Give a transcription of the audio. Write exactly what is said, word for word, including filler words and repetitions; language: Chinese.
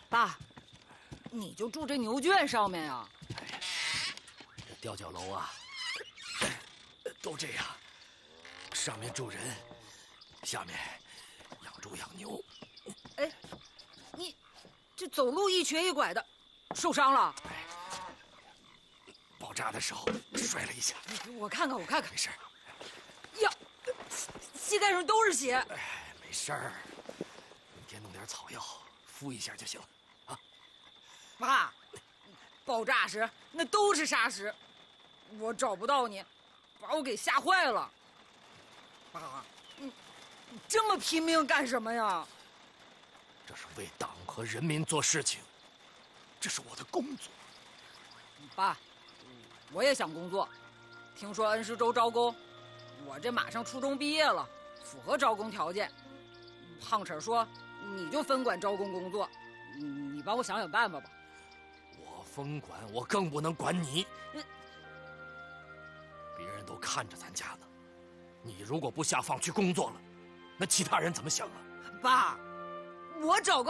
爸，你就住这牛圈上面呀？ 哎，这吊脚楼啊，都这样，上面住人，下面养猪养牛。 哎，你这走路一瘸一拐的，受伤了？ 哎，爆炸的时候摔了一下。 我看看，我看看， 没事。 呀，膝盖上都是血。 哎，没事儿，明天弄点草药敷一下就行了啊。 爸，爆炸时那都是沙石，我找不到你，把我给吓坏了。爸，你你这么拼命干什么呀？ 这是为党和人民做事情，这是我的工作。 爸，我也想工作，听说恩施州招工，我这马上初中毕业了，符合招工条件。胖婶说你就分管招工工作，你帮我想想办法吧。 我分管，我更不能管你。别人都看着咱家呢，你如果不下放去工作了，那其他人怎么想啊？ 爸，我找个